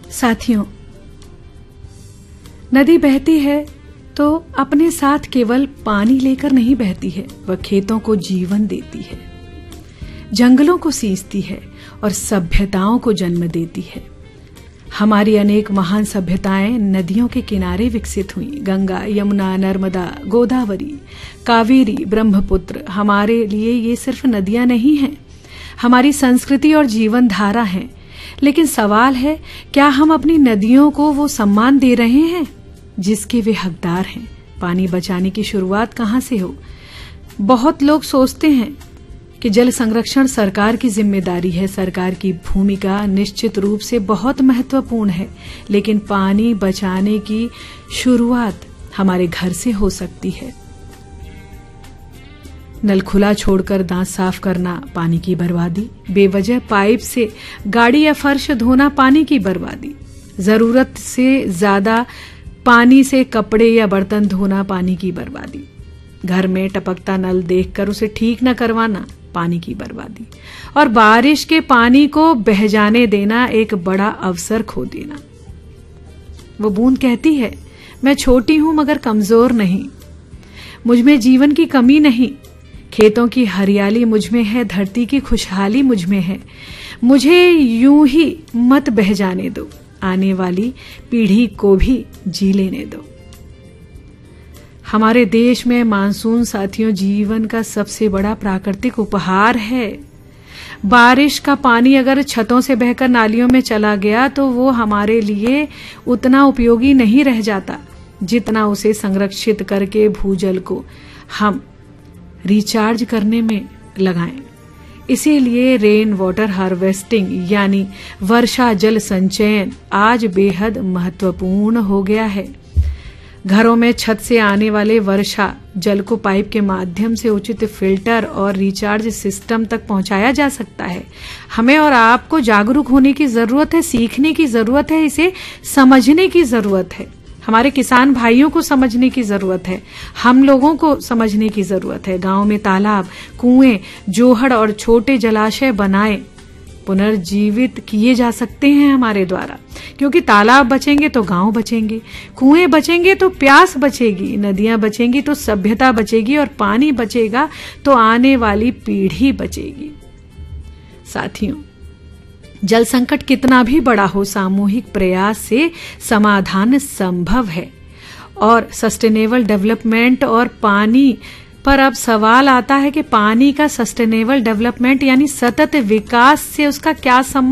साथियों, नदी बहती है तो अपने साथ केवल पानी लेकर नहीं बहती है, वह खेतों को जीवन देती है, जंगलों को सींचती है और सभ्यताओं को जन्म देती है। हमारी अनेक महान सभ्यताएं नदियों के किनारे विकसित हुई। गंगा, यमुना, नर्मदा, गोदावरी, कावेरी, ब्रह्मपुत्र, हमारे लिए ये सिर्फ नदियां नहीं हैं, हमारी संस्कृति और जीवन धारा हैं। लेकिन सवाल है, क्या हम अपनी नदियों को वो सम्मान दे रहे हैं जिसके वे हकदार हैं? पानी बचाने की शुरुआत कहां से हो? बहुत लोग सोचते हैं कि जल संरक्षण सरकार की जिम्मेदारी है। सरकार की भूमिका निश्चित रूप से बहुत महत्वपूर्ण है, लेकिन पानी बचाने की शुरुआत हमारे घर से हो सकती है। नल खुला छोड़कर दांत साफ करना पानी की बर्बादी, बेवजह पाइप से गाड़ी या फर्श धोना पानी की बर्बादी, जरूरत से ज्यादा पानी से कपड़े या बर्तन धोना पानी की बर्बादी, घर में टपकता नल देखकर उसे ठीक न करवाना पानी की बर्बादी, और बारिश के पानी को बह जाने देना, एक बड़ा अवसर खो देना। वो बूंद कहती है, मैं छोटी हूं मगर कमजोर नहीं, मुझमें जीवन की कमी नहीं, खेतों की हरियाली मुझमें है, धरती की खुशहाली मुझमें है, मुझे यूं ही मत बह जाने दो, आने वाली पीढ़ी को भी जी लेने दो। हमारे देश में मानसून साथियों जीवन का सबसे बड़ा प्राकृतिक उपहार है। बारिश का पानी अगर छतों से बहकर नालियों में चला गया तो वो हमारे लिए उतना उपयोगी नहीं रह जाता जितना उसे संरक्षित करके भूजल को हम रिचार्ज करने में लगाएं। इसीलिए रेन वाटर हार्वेस्टिंग यानी वर्षा जल संचयन आज बेहद महत्वपूर्ण हो गया है। घरों में छत से आने वाले वर्षा जल को पाइप के माध्यम से उचित फिल्टर और रिचार्ज सिस्टम तक पहुंचाया जा सकता है। हमें और आपको जागरूक होने की जरूरत है, सीखने की जरूरत है, इसे समझने की जरूरत है। हमारे किसान भाइयों को समझने की जरूरत है, हम लोगों को समझने की जरूरत है। गांव में तालाब, कुएं, जोहड़ और छोटे जलाशय बनाए पुनर्जीवित किए जा सकते हैं हमारे द्वारा, क्योंकि तालाब बचेंगे तो गांव बचेंगे, कुएं बचेंगे तो प्यास बचेगी, नदियां बचेंगी तो सभ्यता बचेगी, और पानी बचेगा तो आने वाली पीढ़ी बचेगी। साथियों, जल संकट कितना भी बड़ा हो, सामूहिक प्रयास से समाधान संभव है। और सस्टेनेबल डेवलपमेंट और पानी पर अब सवाल आता है कि पानी का सस्टेनेबल डेवलपमेंट यानी सतत विकास से उसका क्या संबंध?